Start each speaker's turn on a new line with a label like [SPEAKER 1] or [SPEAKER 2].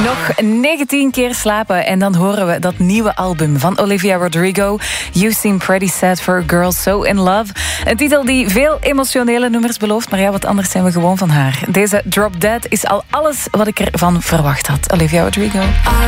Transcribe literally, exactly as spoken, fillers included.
[SPEAKER 1] Nog negentien keer slapen en dan horen we dat nieuwe album van Olivia Rodrigo. You Seem Pretty Sad for a Girl So in Love. Een titel die veel emotionele nummers belooft, maar ja, wat anders zijn we gewoon van haar. Deze Drop Dead is al alles wat ik ervan verwacht had. Olivia Rodrigo.